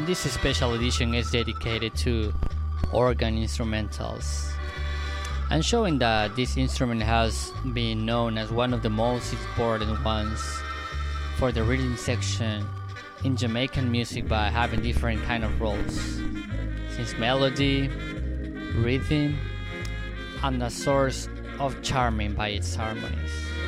This special edition is dedicated to organ instrumentals and showing that this instrument has been known as one of the most important ones for the rhythm section in Jamaican music by having different kind of roles, since melody, rhythm, and a source of charming by its harmonies.